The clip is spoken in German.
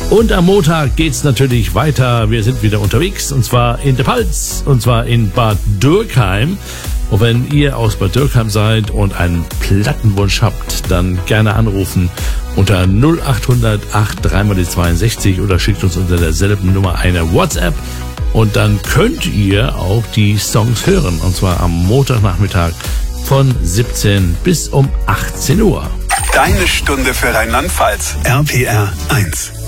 Und am Montag geht's natürlich weiter. Wir sind wieder unterwegs, und zwar in der Pfalz, und zwar in Bad Dürkheim. Und wenn ihr aus Bad Dürkheim seid und einen Plattenwunsch habt, dann gerne anrufen unter 0800 83 62 oder schickt uns unter derselben Nummer eine WhatsApp. Und dann könnt ihr auch die Songs hören, und zwar am Montagnachmittag von 17 bis um 18 Uhr. Deine Stunde für Rheinland-Pfalz. RPR 1.